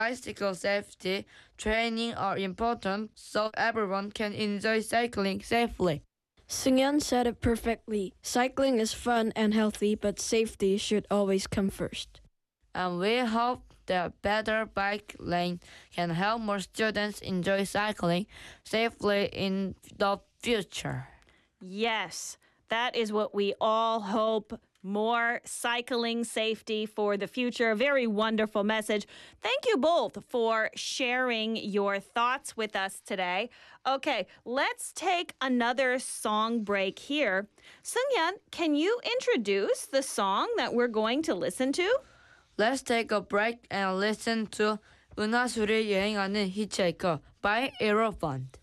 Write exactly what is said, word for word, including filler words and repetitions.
Bicycle safety training are important so everyone can enjoy cycling safely. Sungyeon said it perfectly. Cycling is fun and healthy, but safety should always come first. And we hope that better bike lane can help more students enjoy cycling safely in the future. Yes, that is what we all hope. More cycling safety for the future. A very wonderful message. Thank you both for sharing your thoughts with us today. Okay, let's take another song break here. Sungyeon, can you introduce the song that we're going to listen to? Let's take a break and listen to 은하수를 여행하는 hitchhiker by Aerofund.